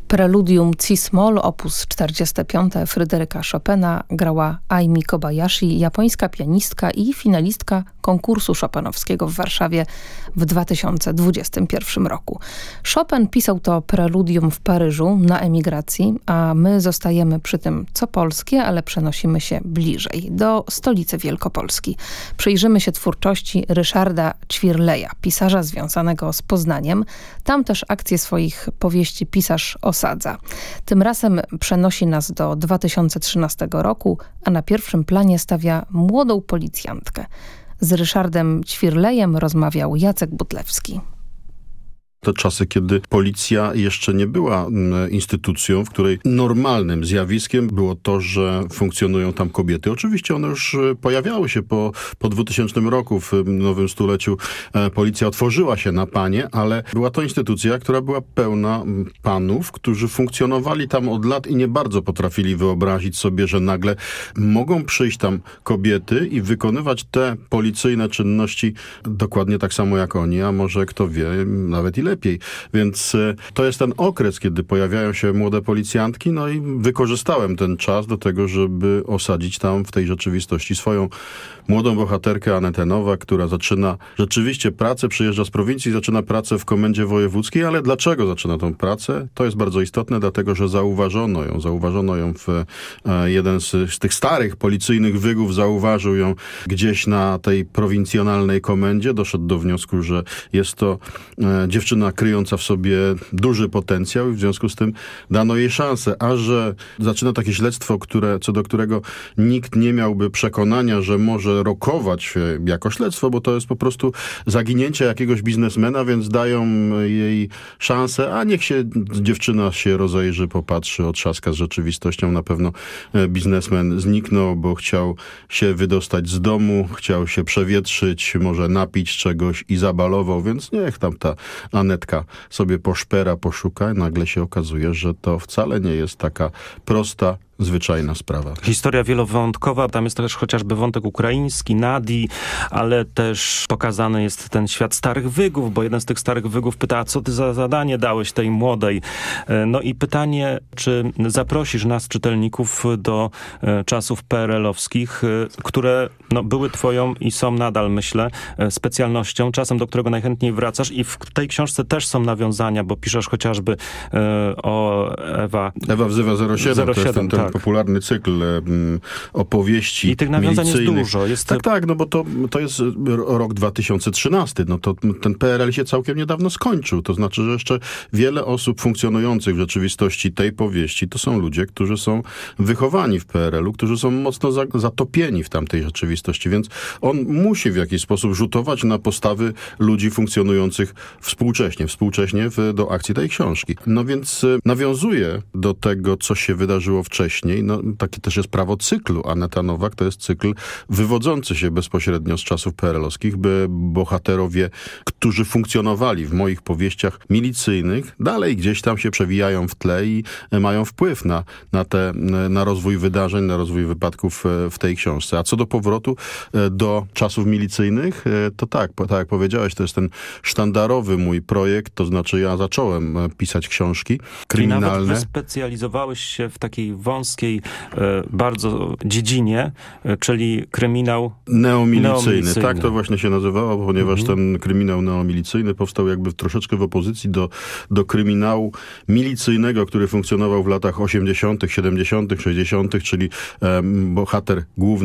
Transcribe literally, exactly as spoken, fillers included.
Preludium Cis-moll opus czterdzieste piąte Fryderyka Chopina grała Aimi Kobayashi, japońska pianistka i finalistka konkursu chopinowskiego w Warszawie w dwa tysiące dwudziestym pierwszym roku. Chopin pisał to preludium w Paryżu na emigracji, a my zostajemy przy tym co polskie, ale przenosimy się bliżej, do stolicy Wielkopolski. Przyjrzymy się twórczości Ryszarda Ćwirleja, pisarza związanego z Poznaniem. Tam też akcję swoich powieści pisarz osadza. Tym razem przenosi nas do dwa tysiące trzynastego roku, a na pierwszym planie stawia młodą policjantkę. Z Ryszardem Ćwirlejem rozmawiał Jacek Butlewski. To czasy, kiedy policja jeszcze nie była instytucją, w której normalnym zjawiskiem było to, że funkcjonują tam kobiety. Oczywiście one już pojawiały się po, po dwutysięcznym roku, w nowym stuleciu. Policja otworzyła się na panie, ale była to instytucja, która była pełna panów, którzy funkcjonowali tam od lat i nie bardzo potrafili wyobrazić sobie, że nagle mogą przyjść tam kobiety i wykonywać te policyjne czynności dokładnie tak samo jak oni, a może kto wie, nawet i lepiej. Lepiej. Więc to jest ten okres, kiedy pojawiają się młode policjantki, no i wykorzystałem ten czas do tego, żeby osadzić tam w tej rzeczywistości swoją młodą bohaterkę Anetę Nowak, która zaczyna rzeczywiście pracę, przyjeżdża z prowincji, zaczyna pracę w komendzie wojewódzkiej, ale dlaczego zaczyna tą pracę? To jest bardzo istotne, dlatego, że zauważono ją. Zauważono ją w e, jeden z, z tych starych policyjnych wygów, zauważył ją gdzieś na tej prowincjonalnej komendzie, doszedł do wniosku, że jest to e, dziewczyna kryjąca w sobie duży potencjał i w związku z tym dano jej szansę, a że zaczyna takie śledztwo, które, co do którego nikt nie miałby przekonania, że może rokować jako śledztwo, bo to jest po prostu zaginięcie jakiegoś biznesmena, więc dają jej szansę, a niech się dziewczyna się rozejrzy, popatrzy, otrzaska z rzeczywistością. Na pewno biznesmen zniknął, bo chciał się wydostać z domu, chciał się przewietrzyć, może napić czegoś i zabalował, więc niech tam ta Anetka sobie poszpera, poszuka i nagle się okazuje, że to wcale nie jest taka prosta, zwyczajna sprawa. Historia wielowątkowa, tam jest też chociażby wątek ukraiński, Nadii, ale też pokazany jest ten świat starych wygów, bo jeden z tych starych wygów pyta, a co ty za zadanie dałeś tej młodej? No i pytanie, czy zaprosisz nas, czytelników, do czasów P R L-owskich, które no, były twoją i są nadal, myślę, specjalnością, czasem, do którego najchętniej wracasz i w tej książce też są nawiązania, bo piszesz chociażby o Ewa... Ewa wzywa zero siedem, to jest ten, ten tak. popularny cykl um, opowieści i tych nawiązań milicyjnych. jest dużo. Jest... Tak, tak, no bo to, to jest rok dwa tysiące trzynasty. No to ten P R L się całkiem niedawno skończył. To znaczy, że jeszcze wiele osób funkcjonujących w rzeczywistości tej powieści to są ludzie, którzy są wychowani w P R L u, którzy są mocno za, zatopieni w tamtej rzeczywistości, więc on musi w jakiś sposób rzutować na postawy ludzi funkcjonujących współcześnie, współcześnie w, do akcji tej książki. No więc y, nawiązuje do tego, co się wydarzyło wcześniej. No, takie też jest prawo cyklu. Aneta Nowak to jest cykl wywodzący się bezpośrednio z czasów P R L-owskich, by bohaterowie, którzy funkcjonowali w moich powieściach milicyjnych, dalej gdzieś tam się przewijają w tle i mają wpływ na, na, te, na rozwój wydarzeń, na rozwój wypadków w tej książce. A co do powrotu do czasów milicyjnych, to tak, tak jak powiedziałeś, to jest ten sztandarowy mój projekt, to znaczy ja zacząłem pisać książki kryminalne. I nawet wyspecjalizowałeś się w takiej wąskiej e, bardzo dziedzinie, e, czyli kryminał neomilicyjny. neomilicyjny. Tak to właśnie się nazywało, ponieważ mhm. ten kryminał neomilicyjny powstał jakby troszeczkę w opozycji do, do kryminału milicyjnego, który funkcjonował w latach osiemdziesiątych, siedemdziesiątych, sześćdziesiątych, czyli e, bohater główny